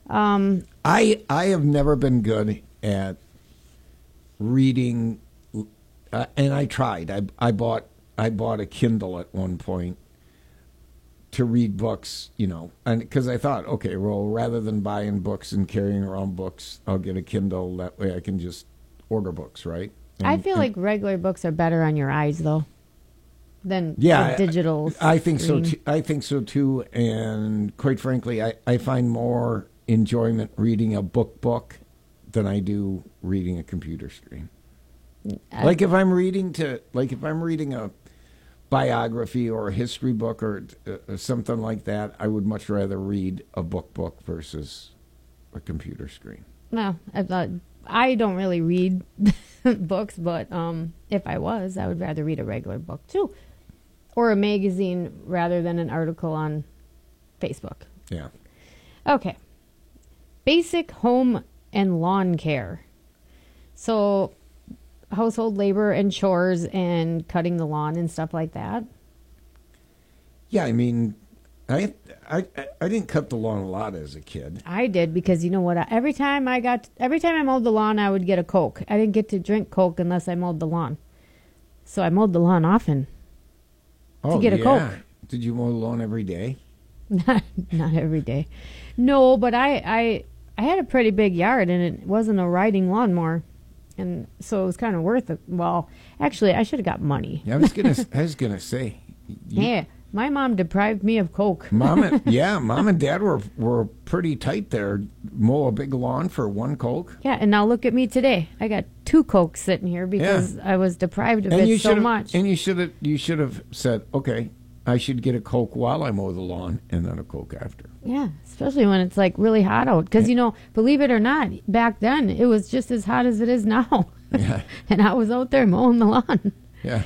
I have never been good at reading, and I tried. I bought a Kindle at one point to read books, and because I thought, okay, well, rather than buying books and carrying around books, I'll get a Kindle. That way I can just order books, right? I feel like regular books are better on your eyes, though, than digital. I think so too. I think so too. And quite frankly, I find more enjoyment reading a book than I do reading a computer screen. Like if I'm reading a biography or a history book or something like that, I would much rather read a book versus a computer screen. No, I don't really read books, but if I would rather read a regular book too, or a magazine rather than an article on Facebook. Yeah. Okay. Basic home and lawn care. So household labor and chores and cutting the lawn and stuff like that. Yeah, I mean, I didn't cut the lawn a lot as a kid. I did because you know what? Every time I mowed the lawn, I would get a Coke. I didn't get to drink Coke unless I mowed the lawn. So I mowed the lawn often to get a Coke. Did you mow the lawn every day? Not every day. No, but I had a pretty big yard and it wasn't a riding lawnmower. And so it was kind of worth it. Well, actually, I should have got money. Yeah, I was gonna say. Yeah, my mom deprived me of Coke. Mom and Dad were pretty tight there. Mow a big lawn for one Coke. Yeah, and now look at me today. I got 2 Cokes sitting here because I was deprived of it so much. And you should have said, okay, I should get a Coke while I mow the lawn and then a Coke after. Yeah, especially when it's like really hot out. Because, believe it or not, back then it was just as hot as it is now. Yeah. And I was out there mowing the lawn. Yeah.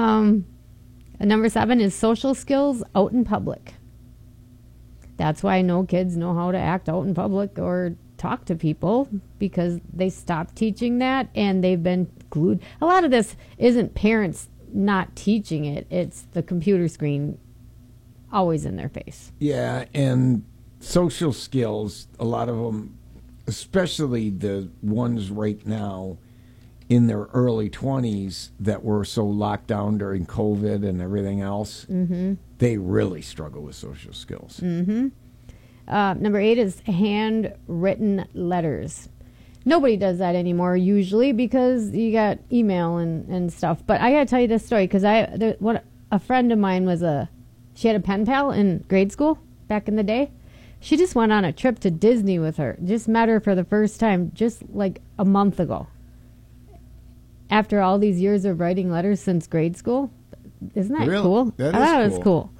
Number 7 is social skills out in public. That's why no kids know how to act out in public or talk to people because they stopped teaching that and they've been glued. A lot of this isn't parents not teaching it. It's the computer screen always in their face. Yeah, and social skills, a lot of them, especially the ones right now in their early 20s that were so locked down during COVID and everything else, they really struggle with social skills. Number 8 is handwritten letters. Nobody does that anymore usually because you got email and stuff. But I got to tell you this story because a friend of mine she had a pen pal in grade school back in the day. She just went on a trip to Disney with her. Just met her for the first time just like a month ago. After all these years of writing letters since grade school. Isn't that cool? That I thought it was cool.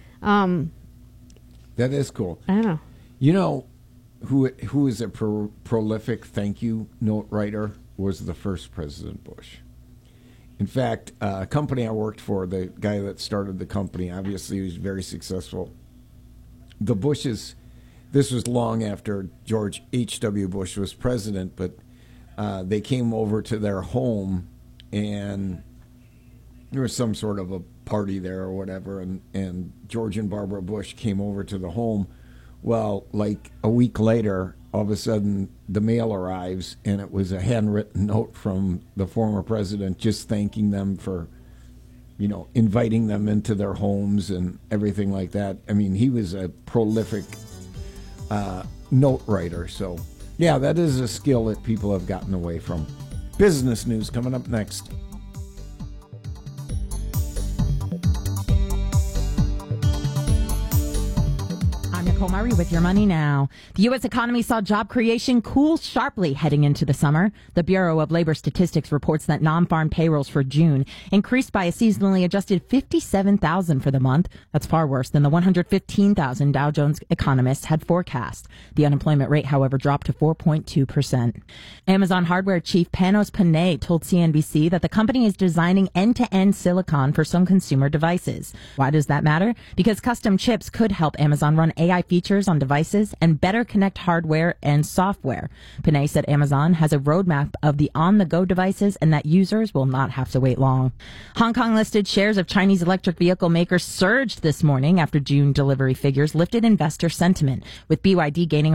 That is cool. I don't know. You know who is a prolific thank you note writer was the first President Bush. In fact, a company I worked for, the guy that started the company, obviously he was very successful. The Bushes, this was long after George H.W. Bush was president, but they came over to their home and there was some sort of a party there or whatever, and George and Barbara Bush came over to the home. Well, like a week later, all of a sudden the mail arrives and it was a handwritten note from the former president just thanking them for, inviting them into their homes and everything like that. I mean, he was a prolific note writer. So, yeah, that is a skill that people have gotten away from. Business news coming up next. Nicole Murray with your money now. The U.S. economy saw job creation cool sharply heading into the summer. The Bureau of Labor Statistics reports that non-farm payrolls for June increased by a seasonally adjusted 57,000 for the month. That's far worse than the 115,000 Dow Jones economists had forecast. The unemployment rate, however, dropped to 4.2%. Amazon hardware chief Panos Panay told CNBC that the company is designing end-to-end silicon for some consumer devices. Why does that matter? Because custom chips could help Amazon run AI features on devices and better connect hardware and software. Panay said Amazon has a roadmap of the on-the-go devices and that users will not have to wait long. Hong Kong-listed shares of Chinese electric vehicle makers surged this morning after June delivery figures lifted investor sentiment, with BYD gaining